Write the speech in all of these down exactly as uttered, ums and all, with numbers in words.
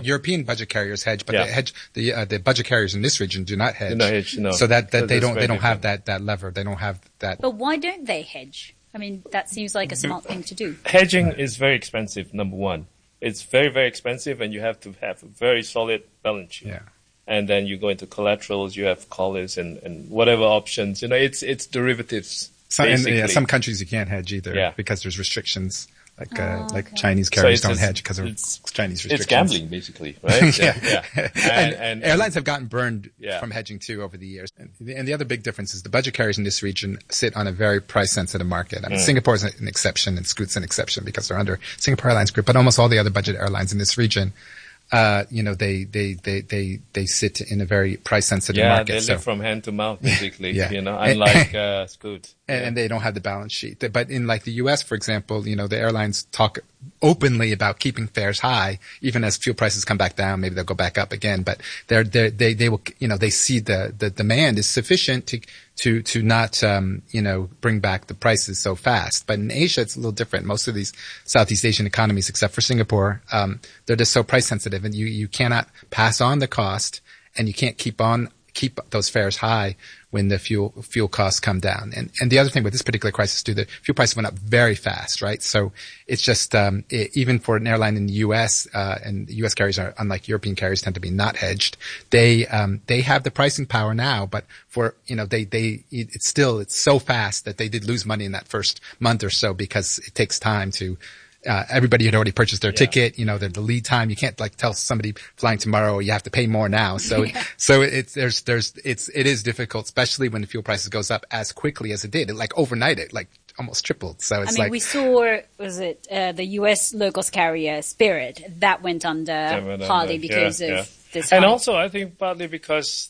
European budget carriers hedge, but Yeah. the hedge the uh, the budget carriers in this region do not hedge. Do not hedge, no. So that, that So they that's don't they very don't have different. that, that lever. They don't have that. But why don't they hedge? I mean, that seems like a smart thing to do. Hedging is very expensive, number one. It's very, very expensive, and you have to have a very solid balance sheet. Yeah. And then you go into collaterals, you have collars and, and whatever options. You know, it's it's derivatives, Some, and, basically. yeah, some countries you can't hedge either Yeah. because there's restrictions. Like uh, Oh, like okay. Chinese So carriers it's don't just- hedge because of it's- Chinese It's restrictions. gambling, basically, right? yeah. yeah. And, And, and, airlines have gotten burned Yeah. from hedging too over the years. And the, and the other big difference is the budget carriers in this region sit on a very price sensitive market. I mean, Mm. Singapore is an exception and Scoot's an exception because they're under Singapore Airlines Group, but almost all the other budget airlines in this region, uh, you know, they, they, they, they, they sit in a very price sensitive yeah, market. they So- live from hand to mouth, basically, Yeah. you know, And- unlike uh, Scoot. and, Yeah. and they don't have the balance sheet. But in like the U S, for example, you know, the airlines talk openly about keeping fares high, even as fuel prices come back down. Maybe they'll go back up again, but they're, they're, they they will, you know, they see the the demand is sufficient to to to not um, you know bring back the prices so fast. But in Asia, it's a little different. Most of these Southeast Asian economies, except for Singapore, um, they're just so price sensitive, and you you cannot pass on the cost, and you can't keep on keep those fares high when the fuel fuel costs come down. And and the other thing with this particular crisis too, the fuel prices went up very fast, right? So it's just um, it, even for an airline in the U S, uh, and U S carriers are unlike European carriers tend to be not hedged. They um, they have the pricing power now, but for you know they they it's still it's so fast that they did lose money in that first month or so because it takes time to. Uh, everybody had already purchased their Yeah. ticket, you know, the, the lead time. You can't like tell somebody flying tomorrow you have to pay more now. So, so it's, there's, there's, it's, it is difficult, especially when the fuel prices goes up as quickly as it did. It like overnight it like almost tripled. So I it's mean, like, we saw, was it uh, the U S low-cost carrier Spirit that went under That went under, partly because yeah, of yeah. this. And hike. also, I think partly because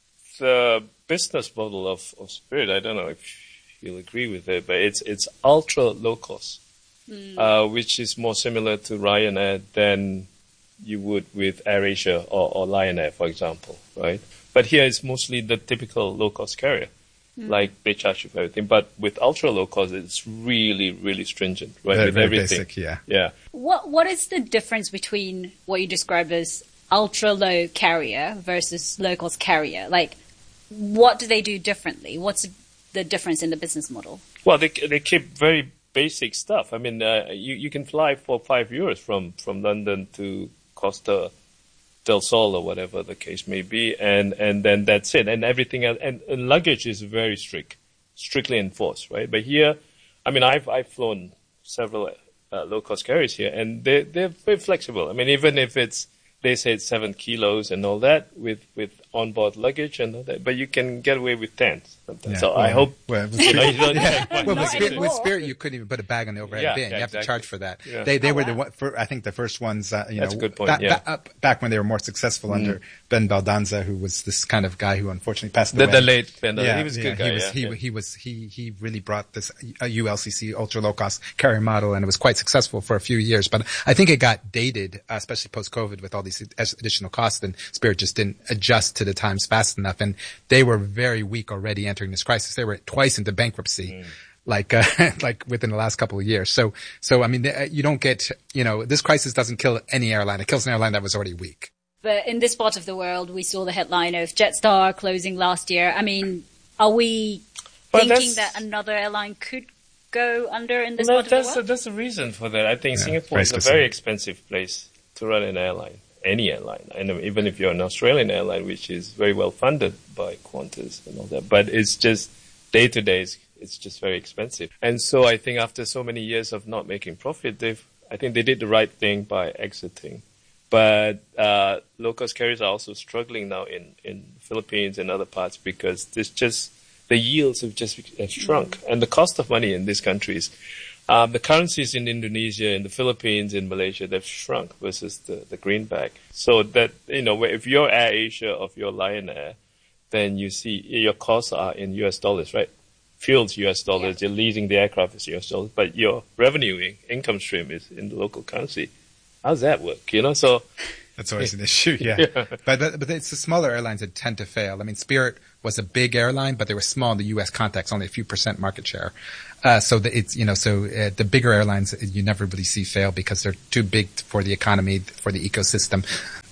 the business model of, of Spirit, I don't know if you'll agree with it, but it's it's ultra low cost, Mm. uh, which is more similar to Ryanair than you would with AirAsia or, or Lion Air, for example, right? But here it's mostly the typical low cost carrier, Mm. like they charge you for everything. But with ultra low cost, it's really, really stringent, right? very, with very everything. basic, yeah. Yeah. What What is the difference between what you describe as ultra-low carrier versus low-cost carrier? Like, what do they do differently? What's the difference in the business model? Well, they they keep very basic stuff. I mean, uh, you you can fly for five euros from from London to Costa del Sol or whatever the case may be, and and then that's it. And everything else, and, and luggage is very strict, strictly enforced, right? But here, I mean, I've I've flown several uh, low cost carriers here, and they they're very flexible. I mean, even if it's they say it's seven kilos and all that with with onboard luggage and all that, but you can get away with ten sometimes. Yeah, so well, I hope well, with you know you don't yeah. take one. Well, Not with Spirit, with anymore. Spirit, you couldn't even put a bag on the overhead Yeah, bin. yeah, you have to exactly. charge for that. Yeah. They they Oh, were wow. the one, for, I think the first ones. Uh, you That's know, a good point, Back, yeah. back, up, back when they were more successful under Ben Baldanza, who was this kind of guy who unfortunately passed The, away. the late Bender, Yeah, he was a yeah, good guy. He was, yeah, he, yeah. he was, he, he really brought this uh, U L C C ultra low cost carrier model, and it was quite successful for a few years. But I think it got dated, uh, especially post COVID, with all these additional costs, and Spirit just didn't adjust to the times fast enough. And they were very weak already entering this crisis. They were twice into bankruptcy. Mm. Like, uh, like within the last couple of years. So, so I mean, the- you don't get, you know, this crisis doesn't kill any airline. It kills an airline that was already weak. But in this part of the world, we saw the headline of Jetstar closing last year. I mean, are we Well, thinking that's- that another airline could go under in this No, part of the that's world? a, that's a reason for that. I think Yeah, Singapore very is a specific. very expensive place to run an airline, any airline. And even if you're an Australian airline, which is very well funded by Qantas and all that, but it's just day to day, it's just very expensive. And so I think after so many years of not making profit, they've, I think they did the right thing by exiting. But uh, low-cost carriers are also struggling now in, in Philippines and other parts because there's just the yields have just have shrunk, and the cost of money in these countries, um, the currencies in Indonesia, in the Philippines, in Malaysia, they've shrunk versus the, the greenback. So that you know, if you're AirAsia or if you're Lion Air, then you see your costs are in U S dollars, right? Fuel's U S dollars, Yeah. you're leasing the aircraft is U S dollars, but your revenue in, income stream is in the local currency. How's that work? You know, so That's always an issue, yeah. Yeah. But, but but it's the smaller airlines that tend to fail. I mean, Spirit was a big airline, but they were small in the U S context, only a few percent market share. Uh, so the, it's you know, so uh, the bigger airlines you never really see fail because they're too big for the economy, for the ecosystem.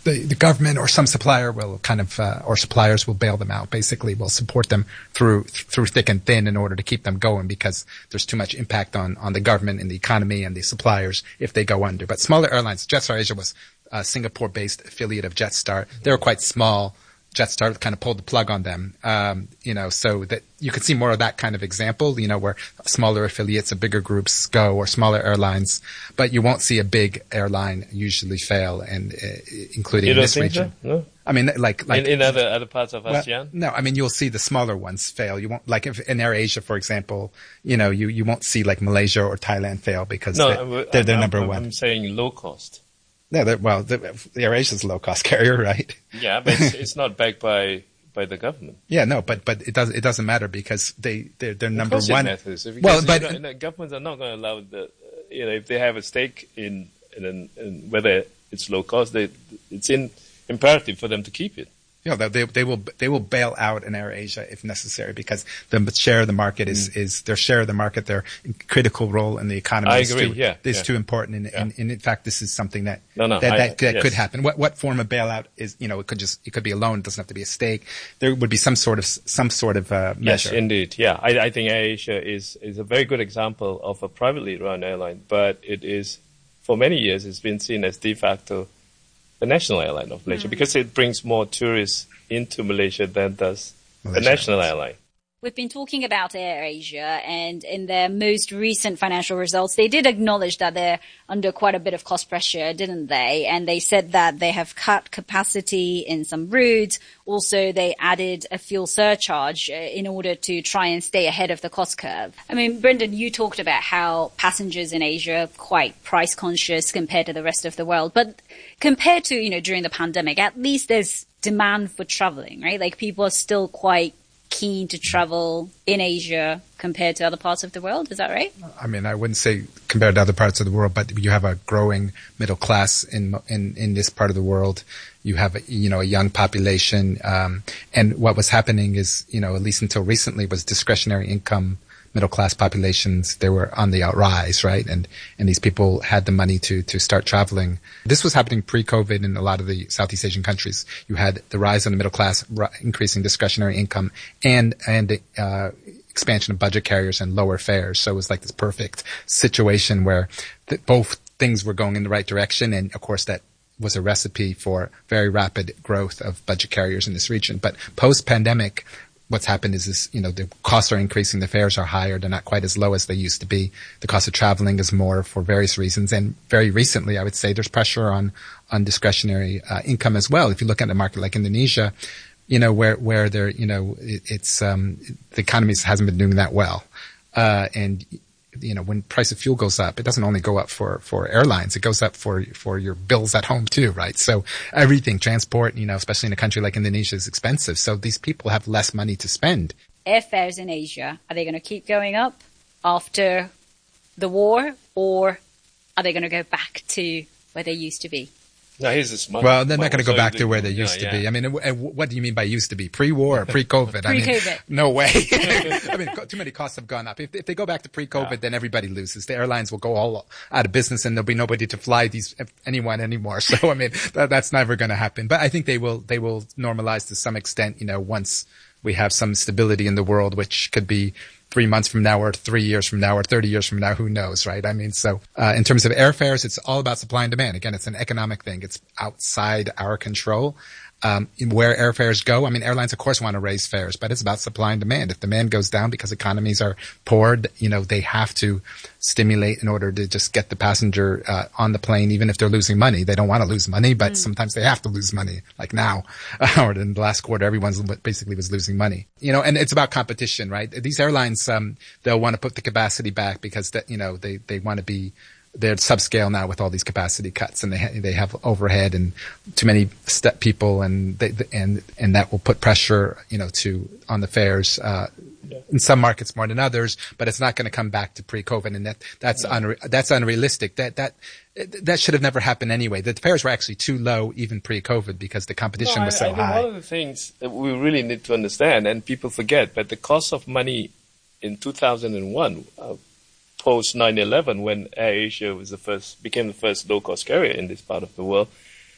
the, the government or some supplier will kind of, uh, or suppliers will bail them out. Basically, will support them through through thick and thin in order to keep them going because there's too much impact on on the government and the economy and the suppliers if they go under. But smaller airlines, Jetstar Asia was a Singapore-based affiliate of Jetstar. They were quite small. Jetstar kind of pulled the plug on them, um, you know, so that you could see more of that kind of example, you know, where smaller affiliates of bigger groups go or smaller airlines, but you won't see a big airline usually fail, and uh, including you in don't this think region. So? No? I mean, like, like in, in other other parts of well, ASEAN. No, I mean you'll see the smaller ones fail. You won't like if in Air Asia, for example, you know, you, you won't see like Malaysia or Thailand fail because no, they're, they're, they're I'm, number I'm, one. I'm saying low cost. No, well, the, the Air Asia's a low cost carrier, right? Yeah, but it's, it's not backed by. by the government. Yeah, no, but but it does it doesn't matter because they they're, they're number of course one. It matters. Because, well, but you know, the governments are not going to allow the uh, you know if they have a stake in in, an, in whether it's low cost, they it's in imperative for them to keep it. You know, they they will they will bail out an Air Asia if necessary because the share of the market is, mm. is their share of the market, their critical role in the economy I is, agree, too, yeah, is yeah. too important. And, yeah. and, and in fact, this is something that no, no, that, I, that, that yes. could happen. What what form of bailout is? You know, it could just it could be a loan. It doesn't have to be a stake. There would be some sort of some sort of uh, measure. Yes, indeed. Yeah, I, I think Air Asia is is a very good example of a privately run airline, but it is for many years it's been seen as de facto the national airline of Malaysia mm. because it brings more tourists into Malaysia than does Malaysia the national airline. We've been talking about Air Asia, and in their most recent financial results, they did acknowledge that they're under quite a bit of cost pressure, didn't they? And they said that they have cut capacity in some routes. Also, they added a fuel surcharge in order to try and stay ahead of the cost curve. I mean, Brendan, you talked about how passengers in Asia are quite price conscious compared to the rest of the world. But compared to, you know, during the pandemic, at least there's demand for traveling, right? Like people are still quite keen to travel in Asia compared to other parts of the world. Is that right? I mean, I wouldn't say compared to other parts of the world, but you have a growing middle class in in, in this part of the world. You have, a, you know, a young population. Um, and what was happening is, you know, at least until recently was discretionary income. Middle class populations, they were on the rise, right? And, and these people had the money to, to start traveling. This was happening pre-COVID in a lot of the Southeast Asian countries. You had the rise in the middle class, increasing discretionary income, and, and, uh, expansion of budget carriers and lower fares. So it was like this perfect situation where th- both things were going in the right direction. And of course that was a recipe for very rapid growth of budget carriers in this region. But post-pandemic, what's happened is this, you know, the costs are increasing, the fares are higher, they're not quite as low as they used to be. The cost of traveling is more for various reasons. And very recently, I would say there's pressure on, on discretionary uh, income as well. If you look at a market like Indonesia, you know, where, where there, you know, it, it's, um, the economy hasn't been doing that well. Uh, and, you know, when price of fuel goes up, it doesn't only go up for, for airlines, it goes up for, for your bills at home too, right? So everything, transport, you know, especially in a country like Indonesia, is expensive. So these people have less money to spend. Airfares in Asia, are they going to keep going up after the war, or are they going to go back to where they used to be? No, here's a smart. Well, they're not going to go so back the, to where they used yeah, to be. yeah. I mean, what do you mean by used to be? Pre-war or pre-COVID? Pre-COVID. I mean, no way. I mean, too many costs have gone up. If, if they go back to pre-COVID, yeah. then everybody loses. The airlines will go all out of business, and there'll be nobody to fly these anyone anymore. So, I mean, that, that's never going to happen. But I think they will they will normalize to some extent. You know, once we have some stability in the world, which could be three months from now or three years from now or thirty years from now, who knows, right? I mean, so uh, in terms of airfares, it's all about supply and demand. Again, it's an economic thing. It's outside our control. Um, where airfares go, I mean, airlines, of course, want to raise fares, but it's about supply and demand. If demand goes down because economies are poor, you know, they have to stimulate in order to just get the passenger uh, on the plane, even if they're losing money. They don't want to lose money, but mm. sometimes they have to lose money, like now. Or in the last quarter, everyone's basically was losing money. You know, and it's about competition, right? These airlines, um, they'll want to put the capacity back because, that, you know, they, they want to be they're subscale now with all these capacity cuts, and they ha- they have overhead and too many step people, and they, and and that will put pressure, you know, to on the fares uh, yeah. in some markets more than others. But it's not going to come back to pre-COVID, and that that's yeah. unre- that's unrealistic. That that that should have never happened anyway. The fares were actually too low even pre-COVID because the competition no, was I, so I high. One of the things that we really need to understand, and people forget, but the cost of money in two thousand one. Uh, post nine eleven, when Air Asia was the first, became the first low-cost carrier in this part of the world,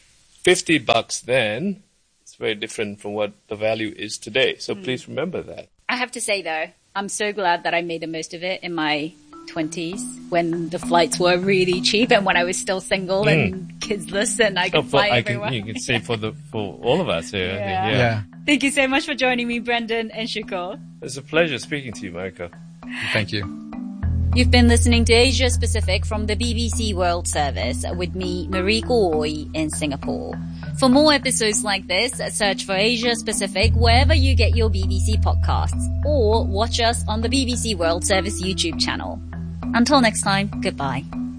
fifty bucks then, it's very different from what the value is today. So mm. please remember that. I have to say though, I'm so glad that I made the most of it in my twenties when the flights were really cheap and when I was still single mm. and kidless and I could oh, fly I everywhere. Can, you can say for the for all of us here. Yeah. Yeah. yeah. Thank you so much for joining me, Brendan and Shukor. It's a pleasure speaking to you, Marika. Thank you. You've been listening to Asia Pacific from the B B C World Service with me, Mariko Oi, in Singapore. For more episodes like this, search for Asia Pacific wherever you get your B B C podcasts or watch us on the B B C World Service YouTube channel. Until next time, goodbye.